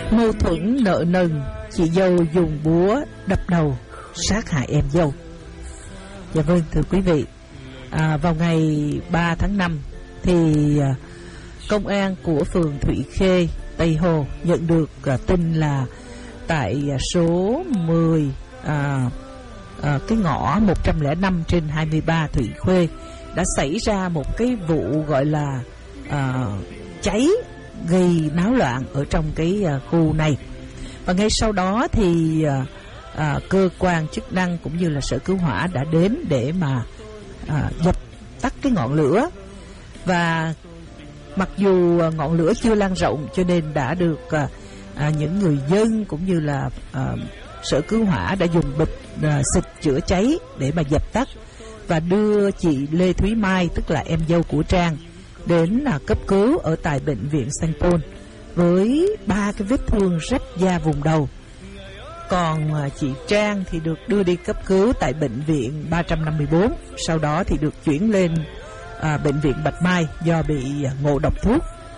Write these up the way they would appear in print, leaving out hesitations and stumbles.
Mâu thuẫn nợ nần, chị dâu dùng búa đập đầu sát hại em dâu. Dạ vâng, thưa quý vị, vào ngày 3 tháng 5 thì công an của phường Thụy Khê, Tây Hồ nhận được tin là tại số 10 cái ngõ 105 trên 23 Thụy Khuê đã xảy ra một cái vụ gọi là cháy gây náo loạn ở trong cái khu này. Và ngay sau đó thì cơ quan chức năng cũng như là sở cứu hỏa đã đến để mà dập tắt cái ngọn lửa. Và mặc dù ngọn lửa chưa lan rộng cho nên đã được những người dân cũng như là sở cứu hỏa đã dùng bịch xịt chữa cháy để mà dập tắt và đưa chị Lê Thúy Mai, tức là em dâu của Trang, đến cấp cứu ở tại bệnh viện Sanh Pôn với 3 cái vết thương rách da vùng đầu. Còn chị Trang thì được đưa đi cấp cứu tại bệnh viện 354, sau đó thì được chuyển lên bệnh viện Bạch Mai do bị ngộ độc thuốc.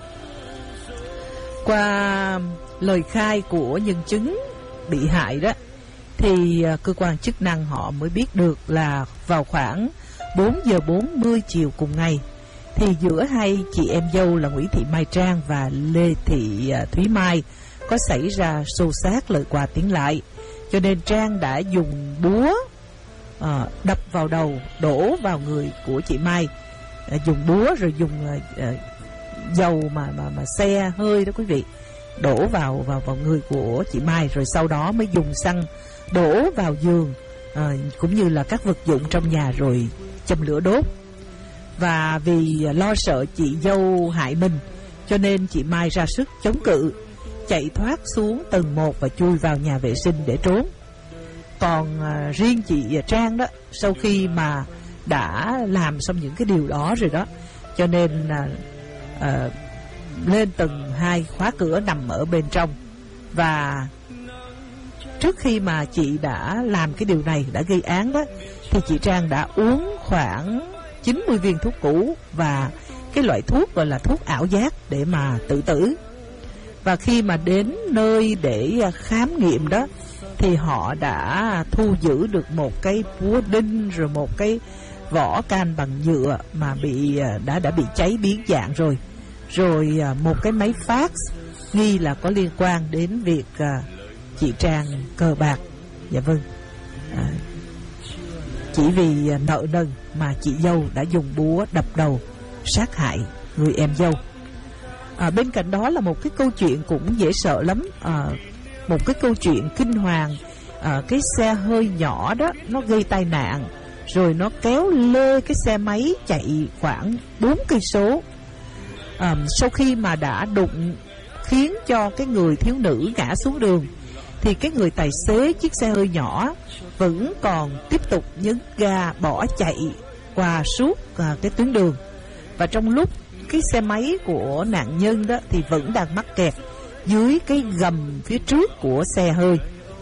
Qua lời khai của nhân chứng bị hại đó thì cơ quan chức năng họ mới biết được là vào khoảng 4 giờ 40 chiều cùng ngày thì giữa hai chị em dâu là Nguyễn Thị Mai Trang và Lê Thị Thúy Mai có xảy ra xô xát lời qua tiếng lại, cho nên Trang đã dùng búa đập vào đầu, đổ vào người của chị Mai, dùng búa rồi dùng dầu mà xe hơi đó quý vị, đổ vào người của chị Mai, rồi sau đó mới dùng xăng đổ vào giường cũng như là các vật dụng trong nhà rồi châm lửa đốt. Và vì lo sợ chị dâu hại mình cho nên chị Mai ra sức chống cự, chạy thoát xuống tầng 1 và chui vào nhà vệ sinh để trốn. Còn riêng chị Trang đó, sau khi mà đã làm xong những cái điều đó rồi đó, cho nên lên tầng 2 khóa cửa nằm ở bên trong. Và trước khi mà chị đã làm cái điều này, đã gây án đó, thì chị Trang đã uống khoảng 90 viên thuốc cũ và cái loại thuốc gọi là thuốc ảo giác để mà tự tử. Và khi mà đến nơi để khám nghiệm đó thì họ đã thu giữ được một cái búa đinh, rồi một cái vỏ can bằng nhựa mà đã bị cháy biến dạng rồi, rồi một cái máy fax nghi là có liên quan đến việc chị Trang cờ bạc. Dạ vâng, chỉ vì nợ nần mà chị dâu đã dùng búa đập đầu sát hại người em dâu. Bên cạnh đó là một cái câu chuyện cũng dễ sợ lắm, một cái câu chuyện kinh hoàng. Cái xe hơi nhỏ đó nó gây tai nạn, rồi nó kéo lê cái xe máy chạy khoảng 4 cây số. Sau khi mà đã đụng khiến cho cái người thiếu nữ ngã xuống đường thì cái người tài xế chiếc xe hơi nhỏ vẫn còn tiếp tục nhấn ga bỏ chạy qua suốt cái tuyến đường. Và trong lúc cái xe máy của nạn nhân đó thì vẫn đang mắc kẹt dưới cái gầm phía trước của xe hơi.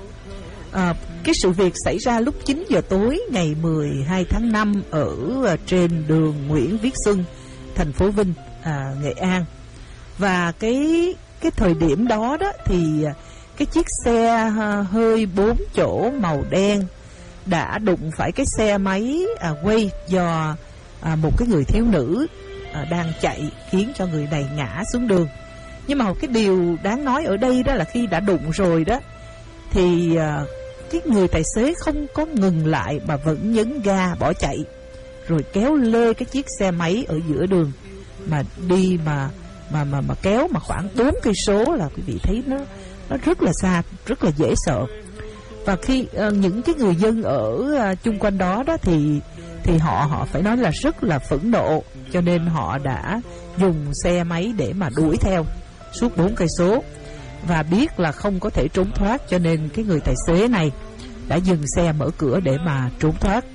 Cái sự việc xảy ra lúc 9 giờ tối ngày 12 tháng 5 ở trên đường Nguyễn Viết Xuân, thành phố Vinh, Nghệ An. Và cái thời điểm đó đó thì cái chiếc xe hơi 4 chỗ màu đen đã đụng phải cái xe máy quay do một cái người thiếu nữ đang chạy, khiến cho người này ngã xuống đường. Nhưng mà một cái điều đáng nói ở đây đó là khi đã đụng rồi đó thì cái người tài xế không có ngừng lại mà vẫn nhấn ga bỏ chạy, rồi kéo lê cái chiếc xe máy ở giữa đường mà đi mà kéo mà khoảng 4 cây số là quý vị thấy nó rất là xa, rất là dễ sợ. Và khi những cái người dân ở chung quanh đó đó thì họ phải nói là rất là phẫn nộ, cho nên họ đã dùng xe máy để mà đuổi theo suốt 4 cây số. Và biết là không có thể trốn thoát cho nên cái người tài xế này đã dừng xe mở cửa để mà trốn thoát.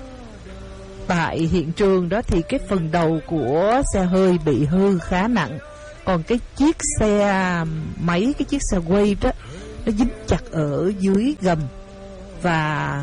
Tại hiện trường đó thì cái phần đầu của xe hơi bị hư khá nặng, còn cái chiếc xe máy, cái chiếc xe quay đó nó dính chặt ở dưới gầm. Và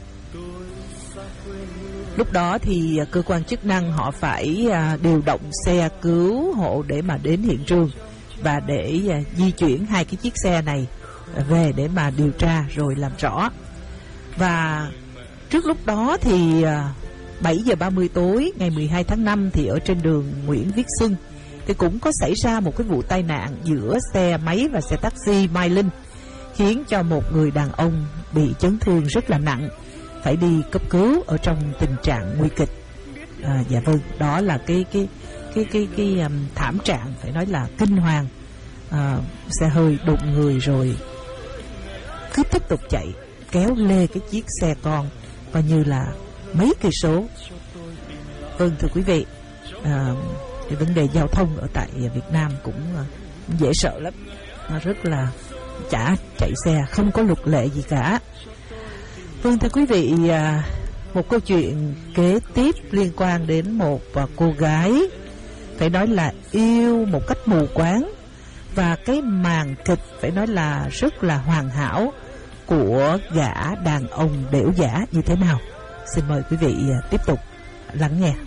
lúc đó thì cơ quan chức năng họ phải điều động xe cứu hộ để mà đến hiện trường và để di chuyển hai cái chiếc xe này về để mà điều tra rồi làm rõ. Và trước lúc đó thì 7 giờ 30 tối ngày 12 tháng 5 thì ở trên đường Nguyễn Viết Xuân thì cũng có xảy ra một cái vụ tai nạn giữa xe máy và xe taxi Mai Linh, khiến cho một người đàn ông bị chấn thương rất là nặng, phải đi cấp cứu ở trong tình trạng nguy kịch. Dạ vâng, đó là cái thảm trạng phải nói là kinh hoàng. Xe hơi đụng người rồi cứ tiếp tục chạy kéo lê cái chiếc xe con coi như là mấy cây số. Vâng, thưa quý vị, cái vấn đề giao thông ở tại Việt Nam cũng dễ sợ lắm, nó rất là chả chạy xe không có luật lệ gì cả. Vâng, thưa quý vị, một câu chuyện kế tiếp liên quan đến một cô gái phải nói là yêu một cách mù quáng, và cái màn kịch phải nói là rất là hoàn hảo của gã đàn ông đểu giả như thế nào. Xin mời quý vị tiếp tục lắng nghe.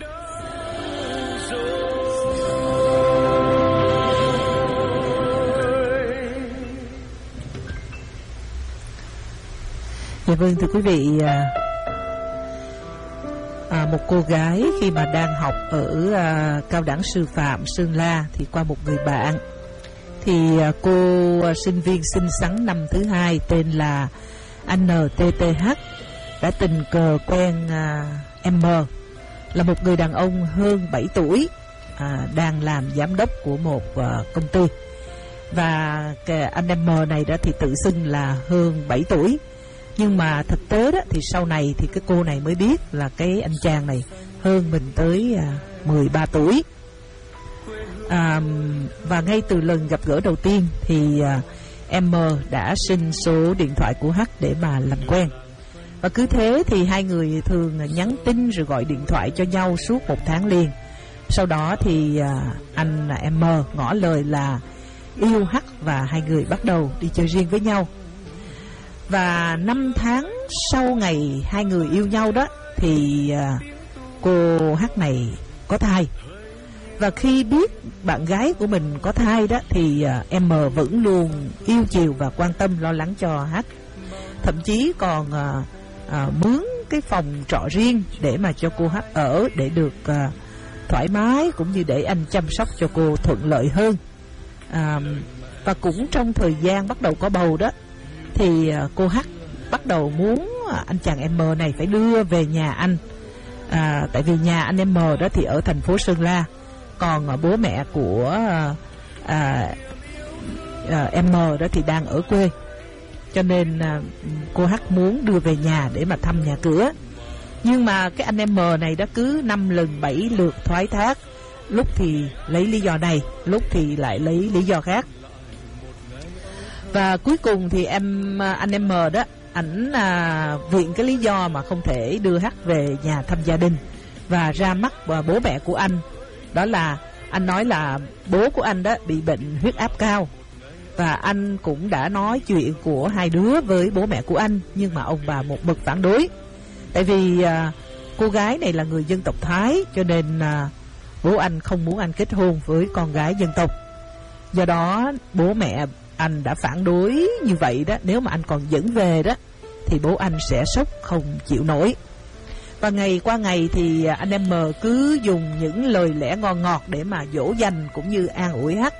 Dạ vâng, thưa quý vị, một cô gái khi mà đang học ở cao đẳng sư phạm Sơn La thì qua một người bạn, thì cô sinh viên xinh xắn năm thứ hai tên là NTTH đã tình cờ quen M, là một người đàn ông hơn 7 tuổi, đang làm giám đốc của một công ty. Và anh M này đó thì tự xưng là hơn 7 tuổi, nhưng mà thực tế đó thì sau này thì cái cô này mới biết là cái anh chàng này hơn mình tới 13 tuổi. Và ngay từ lần gặp gỡ đầu tiên thì M đã xin số điện thoại của H để mà làm quen. Và cứ thế thì hai người thường nhắn tin rồi gọi điện thoại cho nhau suốt 1 tháng liền. Sau đó thì anh M ngỏ lời là yêu H và hai người bắt đầu đi chơi riêng với nhau. Và 5 tháng sau ngày hai người yêu nhau đó thì cô H này có thai. Và khi biết bạn gái của mình có thai đó thì M vẫn luôn yêu chiều và quan tâm lo lắng cho H. Thậm chí còn mướn cái phòng trọ riêng để mà cho cô H ở, để được thoải mái cũng như để anh chăm sóc cho cô thuận lợi hơn. Và cũng trong thời gian bắt đầu có bầu đó thì cô H bắt đầu muốn anh chàng M này phải đưa về nhà anh. Tại vì nhà anh M đó thì ở thành phố Sơn La, còn bố mẹ của M đó thì đang ở quê, cho nên cô H muốn đưa về nhà để mà thăm nhà cửa. Nhưng mà cái anh M này đã cứ 5 lần 7 lượt thoái thác, lúc thì lấy lý do này, lúc thì lại lấy lý do khác. Và cuối cùng thì anh M đó, ảnh viện cái lý do mà không thể đưa H về nhà thăm gia đình và ra mắt bố mẹ của anh. Đó là anh nói là bố của anh đó bị bệnh huyết áp cao, và anh cũng đã nói chuyện của hai đứa với bố mẹ của anh, nhưng mà ông bà một mực phản đối. Tại vì cô gái này là người dân tộc Thái, cho nên bố anh không muốn anh kết hôn với con gái dân tộc. Do đó bố mẹ anh đã phản đối như vậy đó. Nếu mà anh còn dẫn về đó thì bố anh sẽ sốc không chịu nổi. Và ngày qua ngày thì anh M cứ dùng những lời lẽ ngon ngọt để mà dỗ dành cũng như an ủi H.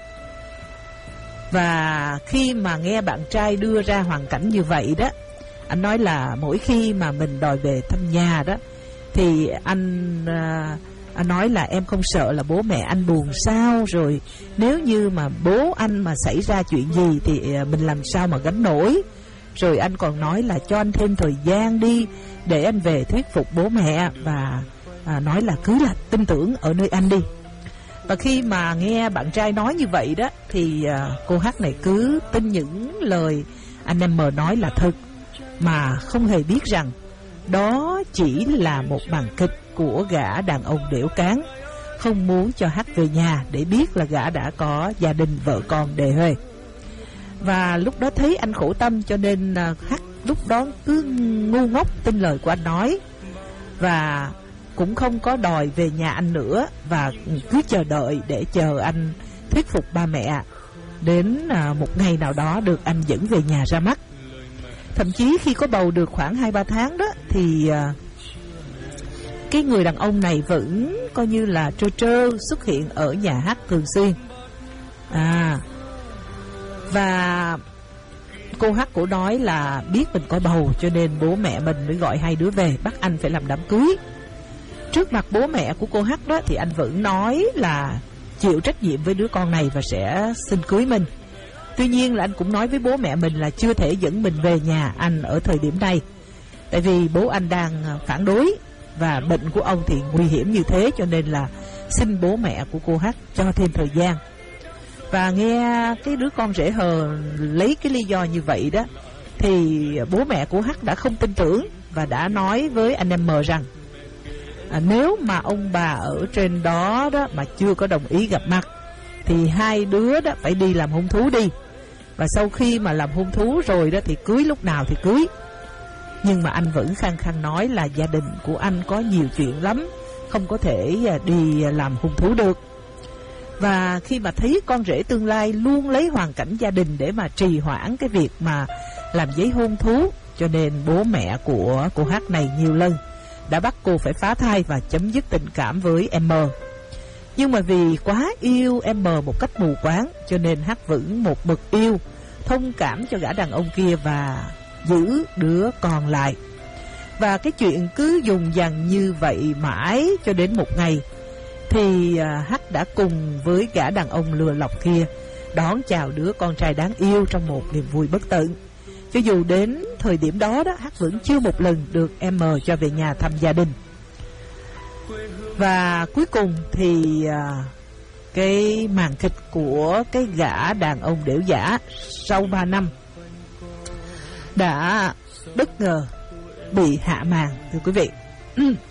Và khi mà nghe bạn trai đưa ra hoàn cảnh như vậy đó, anh nói là mỗi khi mà mình đòi về thăm nhà đó thì anh nói là em không sợ là bố mẹ anh buồn sao, rồi nếu như mà bố anh mà xảy ra chuyện gì thì mình làm sao mà gánh nổi. Rồi anh còn nói là cho anh thêm thời gian đi để anh về thuyết phục bố mẹ, và nói là cứ là tin tưởng ở nơi anh đi. Và khi mà nghe bạn trai nói như vậy đó thì cô H này cứ tin những lời anh M nói là thật, mà không hề biết rằng đó chỉ là một màn kịch của gã đàn ông đểu cán, không muốn cho H về nhà để biết là gã đã có gia đình vợ con đề huề. Và lúc đó thấy anh khổ tâm, cho nên H lúc đó cứ ngu ngốc tin lời của anh nói, và cũng không có đòi về nhà anh nữa, và cứ chờ đợi để chờ anh thuyết phục ba mẹ đến một ngày nào đó được anh dẫn về nhà ra mắt. Thậm chí khi có bầu được khoảng 2-3 tháng đó thì cái người đàn ông này vẫn coi như là trơ xuất hiện ở nhà hát thường xuyên. Và cô hát cổ nói là biết mình có bầu cho nên bố mẹ mình mới gọi hai đứa về bắt anh phải làm đám cưới. Trước mặt bố mẹ của cô hát đó thì anh vẫn nói là chịu trách nhiệm với đứa con này và sẽ xin cưới mình. Tuy nhiên là anh cũng nói với bố mẹ mình là chưa thể dẫn mình về nhà anh ở thời điểm này, tại vì bố anh đang phản đối và bệnh của ông thì nguy hiểm như thế, cho nên là xin bố mẹ của cô hát cho thêm thời gian. Và nghe cái đứa con rể hờ lấy cái lý do như vậy đó, thì bố mẹ của hát đã không tin tưởng và đã nói với anh em M rằng nếu mà ông bà ở trên đó đó mà chưa có đồng ý gặp mặt thì hai đứa đó phải đi làm hôn thú đi, và sau khi mà làm hôn thú rồi đó thì cưới lúc nào thì cưới. Nhưng mà anh vẫn khăng khăng nói là gia đình của anh có nhiều chuyện lắm, không có thể đi làm hôn thú được. Và khi mà thấy con rể tương lai luôn lấy hoàn cảnh gia đình để mà trì hoãn cái việc mà làm giấy hôn thú, cho nên bố mẹ của cô hát này nhiều lần đã bắt cô phải phá thai và chấm dứt tình cảm với em M. Nhưng mà vì quá yêu em M một cách mù quáng, cho nên hát vẫn một mực yêu, thông cảm cho gã đàn ông kia và giữ đứa con lại. Và cái chuyện cứ dùng dằng như vậy mãi cho đến một ngày thì hát đã cùng với gã đàn ông lừa lọc kia đón chào đứa con trai đáng yêu trong một niềm vui bất tận. Cho dù đến thời điểm đó đó, hát vẫn chưa một lần được em M cho về nhà thăm gia đình. Và cuối cùng thì cái màn kịch của cái gã đàn ông đểu giả sau 3 năm đã bất ngờ bị hạ màn, thưa quý vị.